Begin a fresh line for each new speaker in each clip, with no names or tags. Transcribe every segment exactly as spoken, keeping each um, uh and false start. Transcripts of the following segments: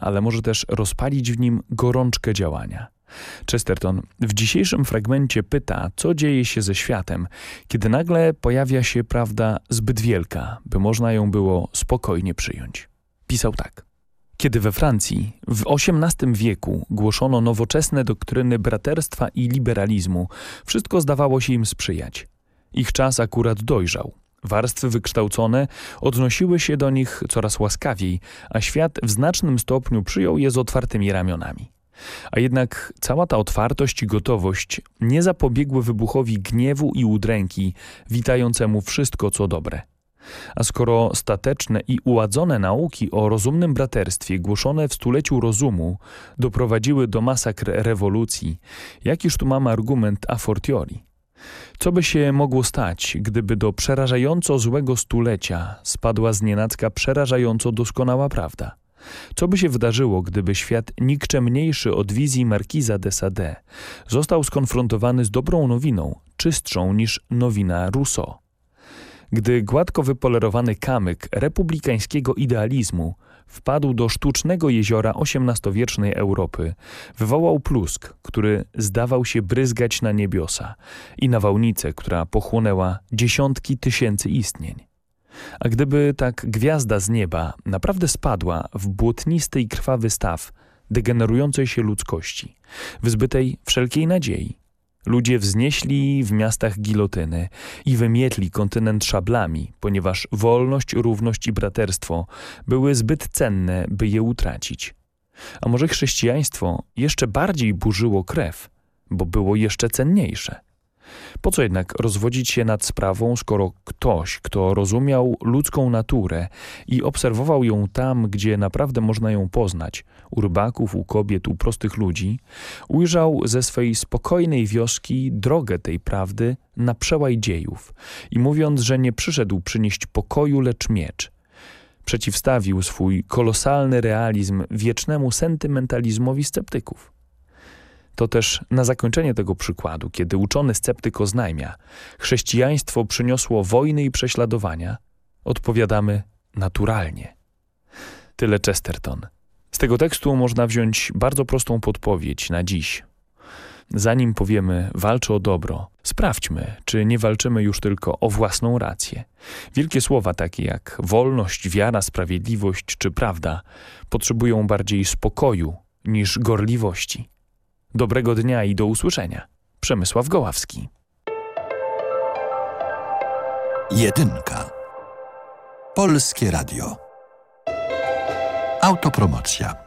ale może też rozpalić w nim gorączkę działania. Chesterton w dzisiejszym fragmencie pyta, co dzieje się ze światem, kiedy nagle pojawia się prawda zbyt wielka, by można ją było spokojnie przyjąć. Pisał tak. Kiedy we Francji w osiemnastym wieku głoszono nowoczesne doktryny braterstwa i liberalizmu, wszystko zdawało się im sprzyjać. Ich czas akurat dojrzał. Warstwy wykształcone odnosiły się do nich coraz łaskawiej, a świat w znacznym stopniu przyjął je z otwartymi ramionami. A jednak cała ta otwartość i gotowość nie zapobiegły wybuchowi gniewu i udręki, witającemu wszystko, co dobre. A skoro stateczne i uładzone nauki o rozumnym braterstwie głoszone w stuleciu rozumu doprowadziły do masakr rewolucji, jakiż tu mamy argument a fortiori? Co by się mogło stać, gdyby do przerażająco złego stulecia spadła znienacka przerażająco doskonała prawda? Co by się wydarzyło, gdyby świat nikczemniejszy od wizji markiza de Sade został skonfrontowany z dobrą nowiną, czystszą niż nowina Rousseau? Gdy gładko wypolerowany kamyk republikańskiego idealizmu wpadł do sztucznego jeziora osiemnastowiecznej Europy, wywołał plusk, który zdawał się bryzgać na niebiosa i nawałnicę, która pochłonęła dziesiątki tysięcy istnień. A gdyby tak gwiazda z nieba naprawdę spadła w błotnisty i krwawy staw degenerującej się ludzkości, wyzbytej wszelkiej nadziei, ludzie wznieśli w miastach gilotyny i wymietli kontynent szablami, ponieważ wolność, równość i braterstwo były zbyt cenne, by je utracić. A może chrześcijaństwo jeszcze bardziej burzyło krew, bo było jeszcze cenniejsze? Po co jednak rozwodzić się nad sprawą, skoro ktoś, kto rozumiał ludzką naturę i obserwował ją tam, gdzie naprawdę można ją poznać, u rybaków, u kobiet, u prostych ludzi, ujrzał ze swej spokojnej wioski drogę tej prawdy na przełaj dziejów i mówiąc, że nie przyszedł przynieść pokoju, lecz miecz, przeciwstawił swój kolosalny realizm wiecznemu sentymentalizmowi sceptyków. To też na zakończenie tego przykładu, kiedy uczony sceptyk oznajmia, chrześcijaństwo przyniosło wojny i prześladowania, odpowiadamy naturalnie. Tyle Chesterton. Z tego tekstu można wziąć bardzo prostą podpowiedź na dziś. Zanim powiemy walczę o dobro, sprawdźmy, czy nie walczymy już tylko o własną rację. Wielkie słowa takie jak wolność, wiara, sprawiedliwość czy prawda potrzebują bardziej spokoju niż gorliwości. Dobrego dnia i do usłyszenia. Przemysław Goławski.
Jedynka. Polskie Radio. Autopromocja.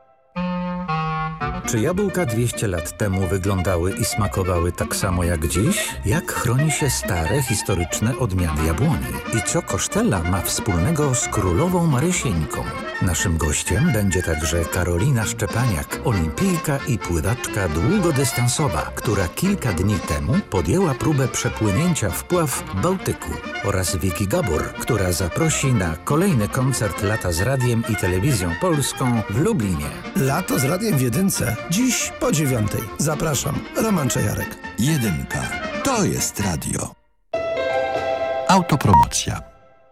Czy jabłka dwieście lat temu wyglądały i smakowały tak samo jak dziś? Jak chroni się stare, historyczne odmiany jabłoni? I co Kosztela ma wspólnego z królową Marysieńką? Naszym gościem będzie także Karolina Szczepaniak, olimpijka i pływaczka długodystansowa, która kilka dni temu podjęła próbę przepłynięcia wpław Bałtyku. Oraz Wiki Gabor, która zaprosi na kolejny koncert Lata z Radiem i Telewizją Polską w Lublinie.
Lato z Radiem w Jedynce. Dziś po dziewiątej. Zapraszam. Roman Czajarek.
Jedynka. To jest radio. Autopromocja.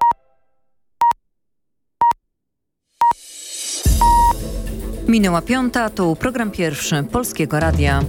Minęła piąta, to program pierwszy Polskiego Radia.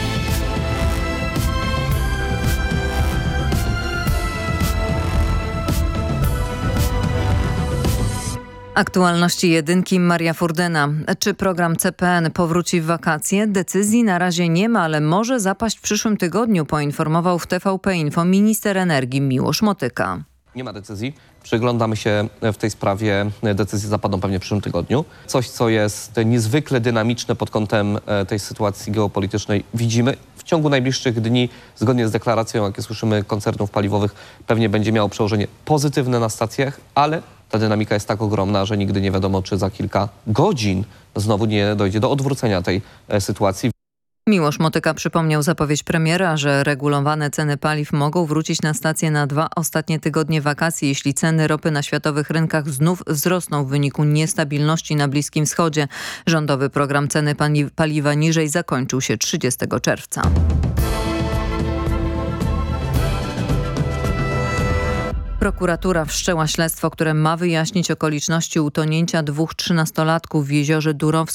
Aktualności jedynki, Maria Furdyna. Czy program C P N powróci w wakacje? Decyzji na razie nie ma, ale może zapaść w przyszłym tygodniu, poinformował w T V P Info minister energii Miłosz Motyka.
Nie ma decyzji. Przyglądamy się w tej sprawie. Decyzje zapadną pewnie w przyszłym tygodniu. Coś, co jest niezwykle dynamiczne pod kątem tej sytuacji geopolitycznej, widzimy. W ciągu najbliższych dni, zgodnie z deklaracją, jakie słyszymy, koncernów paliwowych, pewnie będzie miało przełożenie pozytywne na stacjach, ale ta dynamika jest tak ogromna, że nigdy nie wiadomo, czy za kilka godzin znowu nie dojdzie do odwrócenia tej sytuacji.
Miłosz Motyka przypomniał zapowiedź premiera, że regulowane ceny paliw mogą wrócić na stację na dwa ostatnie tygodnie wakacji, jeśli ceny ropy na światowych rynkach znów wzrosną w wyniku niestabilności na Bliskim Wschodzie. Rządowy program ceny paliwa niżej zakończył się trzydziestego czerwca. Prokuratura wszczęła śledztwo, które ma wyjaśnić okoliczności utonięcia dwóch trzynastolatków w jeziorze Durowskim